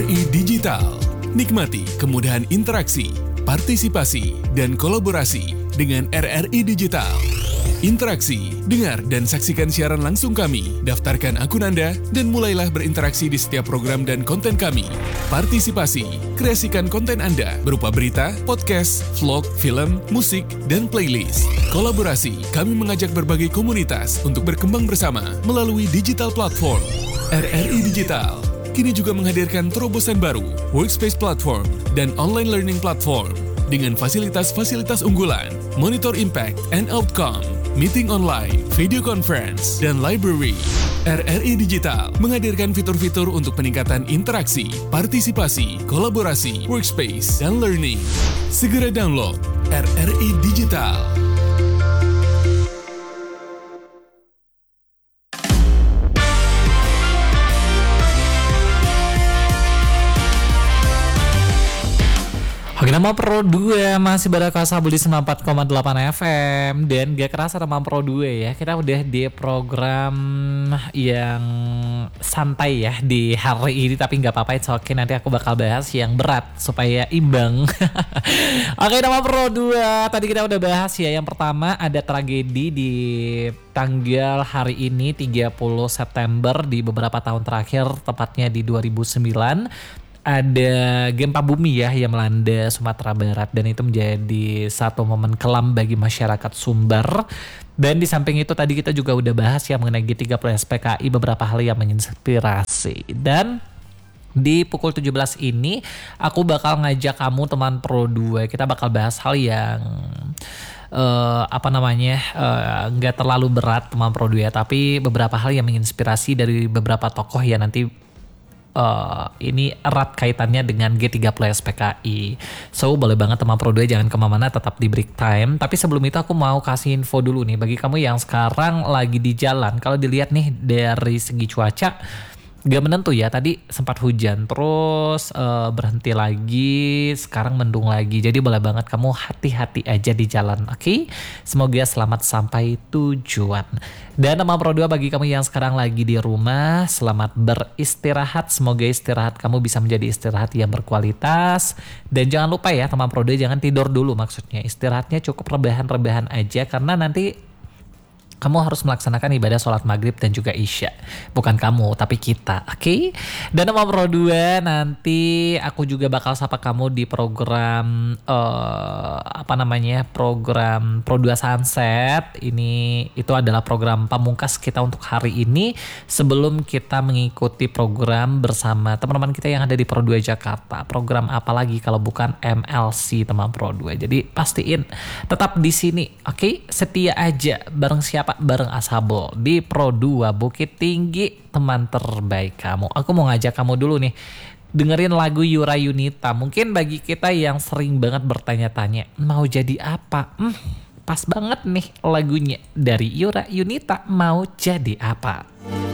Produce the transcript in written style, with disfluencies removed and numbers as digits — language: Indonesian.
RRI Digital. Nikmati kemudahan interaksi, partisipasi, dan kolaborasi dengan RRI Digital. Interaksi, dengar dan saksikan siaran langsung kami, daftarkan akun Anda, dan mulailah berinteraksi di setiap program dan konten kami. Partisipasi, kreasikan konten Anda berupa berita, podcast, vlog, film, musik, dan playlist. Kolaborasi, kami mengajak berbagai komunitas untuk berkembang bersama melalui digital platform. RRI Digital kini juga menghadirkan terobosan baru, workspace platform, dan online learning platform dengan fasilitas-fasilitas unggulan, monitor impact and outcome, meeting online, video conference, dan library. RRI Digital menghadirkan fitur-fitur untuk peningkatan interaksi, partisipasi, kolaborasi, workspace, dan learning. Segera download RRI Digital. Oke, nama Pro 2 masih berkuasa di 94,8 FM. Dan gak kerasa nama Pro 2 ya, kita udah di program yang santai ya di hari ini. Tapi gak apa-apa, oke, nanti aku bakal bahas yang berat supaya imbang. Oke, nama Pro 2 tadi kita udah bahas ya. Yang pertama ada tragedi di tanggal hari ini 30 September di beberapa tahun terakhir, tepatnya di 2009. Ada gempa bumi ya yang melanda Sumatera Barat, dan itu menjadi satu momen kelam bagi masyarakat Sumbar. Dan di samping itu tadi kita juga udah bahas ya mengenai G30 SPKI, beberapa hal yang menginspirasi. Dan di pukul 17 ini aku bakal ngajak kamu teman Pro 2, kita bakal bahas hal yang nggak terlalu berat teman Pro 2 ya, tapi beberapa hal yang menginspirasi dari beberapa tokoh ya. Nanti ini erat kaitannya dengan G30 SPKI. So boleh banget teman Pro 2 jangan kemana-mana, tetap di break time. Tapi sebelum itu aku mau kasih info dulu nih bagi kamu yang sekarang lagi di jalan. Kalau dilihat nih dari segi cuaca gak menentu ya, tadi sempat hujan terus berhenti lagi, sekarang mendung lagi. Jadi boleh banget kamu hati-hati aja di jalan, oke? Semoga selamat sampai tujuan. Dan nama Pro 2 bagi kamu yang sekarang lagi di rumah, selamat beristirahat. Semoga istirahat kamu bisa menjadi istirahat yang berkualitas. Dan jangan lupa ya teman Pro 2, jangan tidur dulu maksudnya. Istirahatnya cukup rebahan-rebahan aja, karena nanti kamu harus melaksanakan ibadah sholat maghrib dan juga isya. Bukan kamu, tapi kita, oke? Dan nama Pro 2 nanti aku juga bakal sapa kamu di program program Pro 2 Sunset. Itu adalah program pamungkas kita untuk hari ini sebelum kita mengikuti program bersama teman-teman kita yang ada di Pro 2 Jakarta. Program apa lagi kalau bukan MLC teman Pro 2. Jadi pastiin tetap di sini, oke? Setia aja bareng siapa? Bareng Ashabel di Pro 2 Bukit Tinggi, teman terbaik kamu. Aku mau ngajak kamu dulu nih dengerin lagu Yura Yunita. Mungkin bagi kita yang sering banget bertanya-tanya mau jadi apa, pas banget nih lagunya dari Yura Yunita, Mau Jadi Apa.